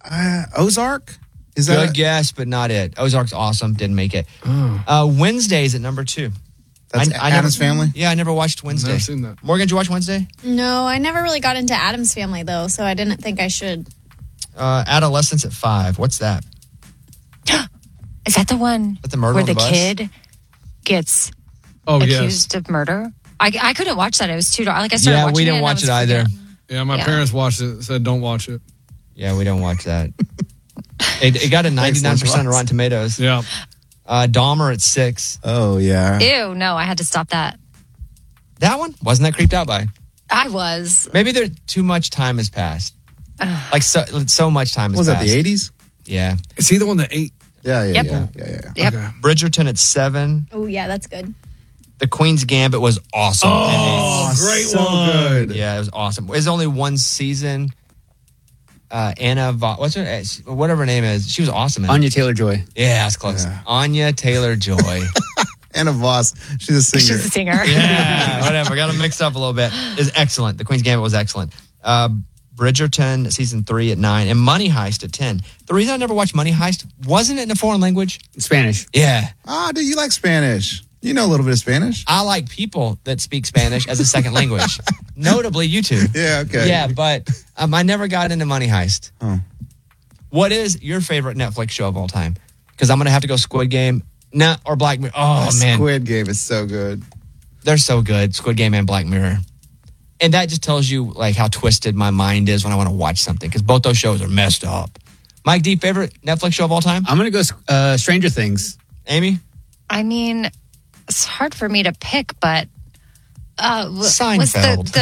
Ozark? Is Good that guess, but not it. Ozark's awesome. Didn't make it. Wednesday's at number 2. That's Addams Family? Yeah, I never watched Wednesday. Never seen that. Morgan, did you watch Wednesday? No, I never really got into Addams Family, though, so I didn't think I should. Adolescence at 5. What's that? Is that the one the murder where on the the bus? kid gets accused of murder? I couldn't watch that. It was too dark. Like I started watching it. We didn't and I watch was it either. freaking- Yeah, my parents watched it. Said don't watch it. Yeah, we don't watch that. It got a 99% of Rotten Tomatoes. Yeah. Dahmer at 6. Oh, yeah. Ew, no, I had to stop that. That one? Wasn't that creeped out by? I was. Maybe there too much time has passed. Like so much time has Was that passed. the 80s? Yeah. Is he the one that ate? Yeah. Yep. Yep. Okay. Bridgerton at 7. Oh, yeah, that's good. The Queen's Gambit was awesome. Oh, great so one. good. Yeah, it was awesome. There's only one season. Anna, what's her, whatever her name is. She was awesome. Anya Taylor-Joy. Yeah, that's close. Yeah. Anya Taylor-Joy. Anna Voss. She's a singer. She's a singer. Yeah, whatever. Got to mix up a little bit. Is excellent. The Queen's Gambit was excellent. Bridgerton season 3 at 9 and Money Heist at 10. The reason I never watched Money Heist wasn't it in a foreign language. Spanish. Yeah, Dude, you like Spanish. You know a little bit of Spanish. I like people that speak Spanish as a second language. Notably, you two. Yeah, okay. Yeah, but I never got into Money Heist. Oh. What is your favorite Netflix show of all time? Because I'm going to have to go Squid Game or Black Mirror. Oh, man. Squid Game is so good. They're so good, Squid Game and Black Mirror. And that just tells you like how twisted my mind is when I want to watch something because both those shows are messed up. Mike D, favorite Netflix show of all time? I'm going to go Stranger Things. Amy? I mean, it's hard for me to pick, but Seinfeld.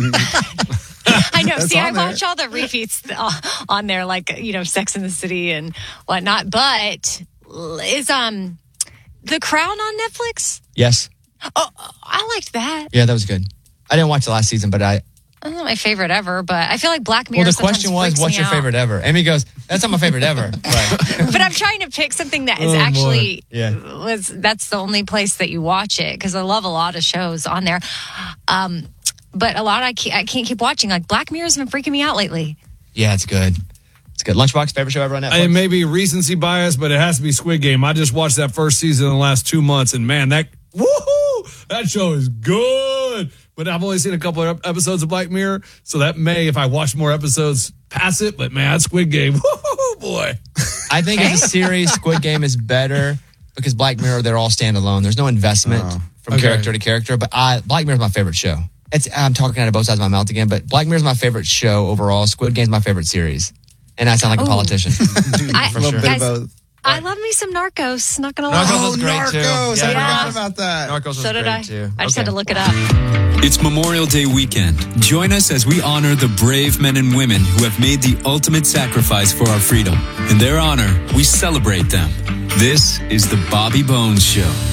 I know. That's See, I on there. watch all the repeats on there, like Sex and the City and whatnot. But is The Crown on Netflix? Yes. Oh, I liked that. Yeah, that was good. I didn't watch the last season, but That's not my favorite ever, but I feel like Black Mirror. Well, the question was, what's your favorite ever? Amy goes, that's not my favorite ever. Right. But I'm trying to pick something that is that's the only place that you watch it because I love a lot of shows on there. But a lot I can't keep watching. Like Black Mirror's been freaking me out lately. Yeah, it's good. It's good. Lunchbox, favorite show ever on Netflix? It may be recency bias, but it has to be Squid Game. I just watched that first season in the last 2 months, and man, that show is good. But I've only seen a couple of episodes of Black Mirror, so that may, if I watch more episodes, pass it. But man, Squid Game, boy. I think as a series, Squid Game is better because Black Mirror, they're all standalone. There's no investment from character to character. But Black Mirror is my favorite show. I'm talking out of both sides of my mouth again, but Black Mirror is my favorite show overall. Squid Game is my favorite series. And I sound like a politician. For sure. Guys, I love me some Narcos. Not gonna lie. Narcos was great too. Narcos. Yeah, I forgot about that. Narcos was So did great I. too. I just had to look it up. It's Memorial Day weekend. Join us as we honor the brave men and women who have made the ultimate sacrifice for our freedom. In their honor, we celebrate them. This is the Bobby Bones Show.